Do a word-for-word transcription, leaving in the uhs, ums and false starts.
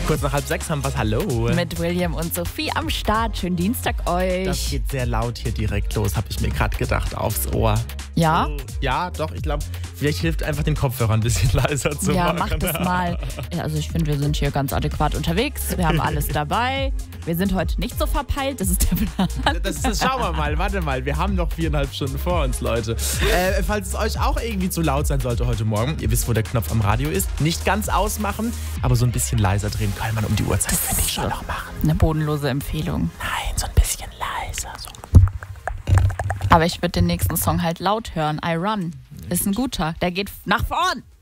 Kurz nach halb sechs haben wir es. Hallo. Mit William und Sophie am Start. Schönen Dienstag euch. Das geht sehr laut hier direkt los, habe ich mir gerade gedacht, aufs Ohr. Ja? Oh, ja, doch, ich glaube, vielleicht hilft einfach den Kopfhörer ein bisschen leiser zu ja, machen. Ja, mach das mal. Also ich finde, wir sind hier ganz adäquat unterwegs. Wir haben alles dabei. Wir sind heute nicht so verpeilt, das ist der Plan. Das, das schauen wir mal, warte mal. Wir haben noch viereinhalb Stunden vor uns, Leute. Äh, falls es euch auch irgendwie zu laut sein sollte heute Morgen, ihr wisst, wo der Knopf am Radio ist, nicht ganz ausmachen, aber so ein bisschen leiser drehen kann man um die Uhrzeit, finde ich, schon noch machen. Eine bodenlose Empfehlung. Nein, so ein bisschen leiser. So. Aber ich würde den nächsten Song halt laut hören. I Run ist ein guter, der geht nach vorn.